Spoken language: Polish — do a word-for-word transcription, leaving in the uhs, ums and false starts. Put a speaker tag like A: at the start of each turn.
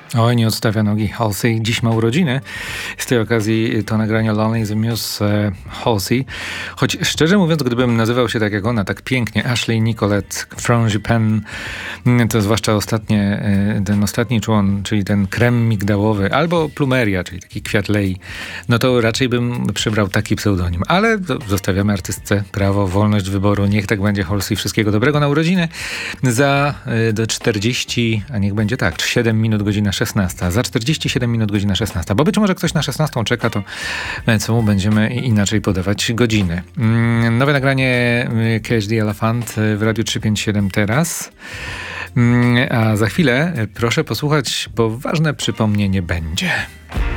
A: Oj, nie odstawia nogi Halsey. Dziś ma urodziny. Z tej okazji to nagranie Lonely the Muse e, Halsey. Choć szczerze mówiąc, gdybym nazywał się tak jak ona, tak pięknie, Ashley Nicolette Frangipane, to zwłaszcza ostatnie, e, ten ostatni człon, czyli ten krem migdałowy, albo plumeria, czyli taki kwiat lei, no to raczej bym przybrał taki pseudonim. Ale to zostawiamy artystce prawo, wolność wyboru. Niech tak będzie, Halsey. Wszystkiego dobrego na urodziny. Za e, do czterdzieści, a niech będzie tak, siedem minut, godzina szesnasta. Za czterdzieści siedem minut godzina szesnasta. Bo być może ktoś na szesnastą czeka, to co mu będziemy inaczej podawać godziny. Mm, nowe nagranie Cage the Elephant w Radiu trzysta pięćdziesiąt siedem teraz. Mm, a za chwilę proszę posłuchać, bo ważne przypomnienie będzie.